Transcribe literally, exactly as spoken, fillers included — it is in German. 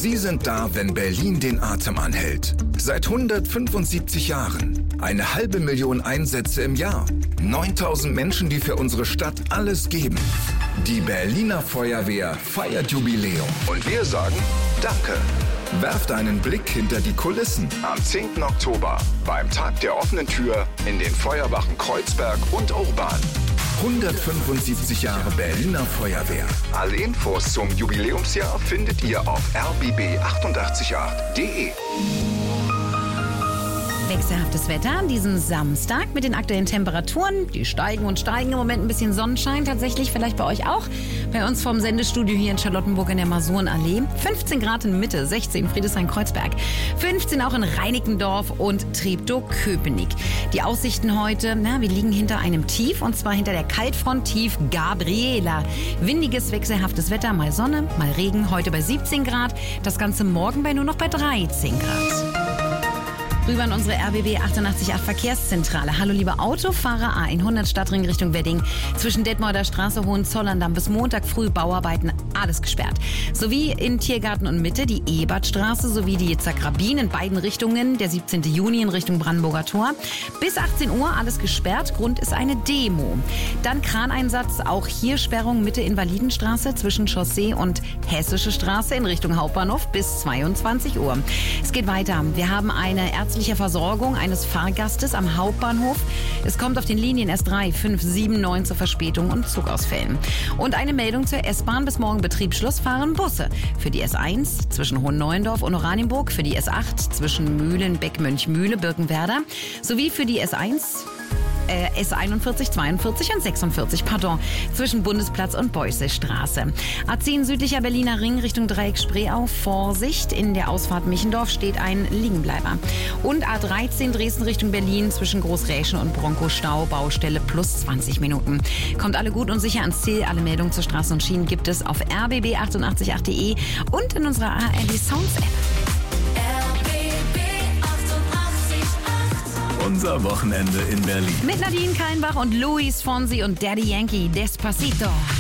Sie sind da, wenn Berlin den Atem anhält. Seit hundertfünfundsiebzig Jahren. Eine halbe Million Einsätze im Jahr. neuntausend Menschen, die für unsere Stadt alles geben. Die Berliner Feuerwehr feiert Jubiläum. Und wir sagen Danke. Werft einen Blick hinter die Kulissen am zehnten Oktober beim Tag der offenen Tür in den Feuerwachen Kreuzberg und Urban. hundertfünfundsiebzig Jahre Berliner Feuerwehr. Alle Infos zum Jubiläumsjahr findet ihr auf r b b achtundachtzig Komma acht punkt d e. Wechselhaftes Wetter an diesem Samstag mit den aktuellen Temperaturen. Die steigen und steigen. Im Moment ein bisschen Sonnenschein tatsächlich, vielleicht bei euch auch. Bei uns vom Sendestudio hier in Charlottenburg in der Masurenallee. fünfzehn Grad in Mitte, sechzehn Friedrichshain-Kreuzberg, fünfzehn auch in Reinickendorf und Treptow-Köpenick. Die Aussichten heute, na, wir liegen hinter einem Tief und zwar hinter der Kaltfront Tief Gabriela. Windiges, wechselhaftes Wetter, mal Sonne, mal Regen. Heute bei siebzehn Grad, das Ganze morgen bei nur noch bei dreizehn Grad. Rüber in unsere R B B achtundachtzig Komma acht Verkehrszentrale. Hallo liebe Autofahrer, A hundert Stadtring Richtung Wedding. Zwischen Detmolder Straße, Hohenzollern-Damm bis Montag früh Bauarbeiten, alles gesperrt. Sowie in Tiergarten und Mitte die Ebertstraße sowie die Zagrabin in beiden Richtungen. Der siebzehnten Juni in Richtung Brandenburger Tor. Bis achtzehn Uhr alles gesperrt. Grund ist eine Demo. Dann Kraneinsatz, auch hier Sperrung Mitte Invalidenstraße zwischen Chaussee und Hessische Straße in Richtung Hauptbahnhof bis zweiundzwanzig Uhr. Es geht weiter. Wir haben eine ärztliche Versorgung eines Fahrgastes am Hauptbahnhof. Es kommt auf den Linien S drei, fünf, sieben, neun zur Verspätung und Zugausfällen. Und eine Meldung zur S-Bahn. Bis morgen Betriebsschluss fahren Busse. Für die S eins zwischen Hohenneuendorf und Oranienburg, für die S acht zwischen Mühlenbeck, Mönchmühle, Birkenwerder sowie für die S eins S einundvierzig, zweiundvierzig und sechsundvierzig, pardon, zwischen Bundesplatz und Beuyssestraße. A zehn südlicher Berliner Ring Richtung Dreieck Spreeau, Vorsicht, in der Ausfahrt Michendorf steht ein Liegenbleiber. Und A dreizehn Dresden Richtung Berlin zwischen Großräschen und Bronco-Stau, Baustelle plus zwanzig Minuten. Kommt alle gut und sicher ans Ziel. Alle Meldungen zur Straßen und Schienen gibt es auf r b b achtundachtzig Komma acht punkt d e und in unserer A R D Sounds App. Unser Wochenende in Berlin. Mit Nadine Kallenbach und Luis Fonsi und Daddy Yankee, Despacito.